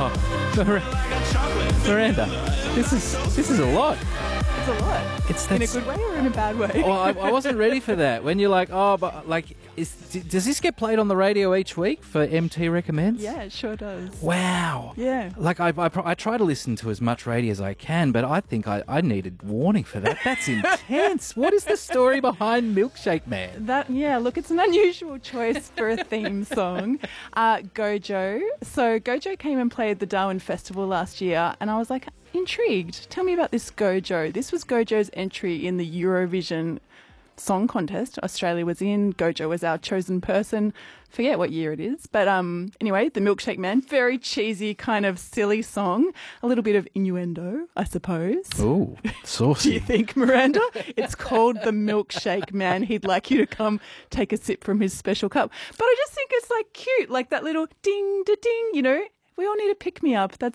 Miranda, this is a lot. It's a lot. In a good way or in a bad way? Well, I wasn't ready for that. When you're like, does this get played on the radio each week for MT Recommends? Yeah, it sure does. Wow. Yeah. Like, I try to listen to as much radio as I can, but I think I needed warning for that. That's intense. What is the story behind Milkshake Man? Look, it's an unusual choice for a theme song. Gojo. So Gojo came and played the Darwin Festival last year, and I was like, intrigued. Tell me about this Gojo. This was Gojo's entry in the Eurovision Song Contest Australia was in. Gojo was our chosen person. Forget what year it is. But anyway, the Milkshake Man, very cheesy, kind of silly song. A little bit of innuendo, I suppose. Ooh, saucy. Do you think, Miranda? It's called the Milkshake Man. He'd like you to come take a sip from his special cup. But I just think it's like cute, like that little ding-da-ding, you know. We all need a pick-me-up.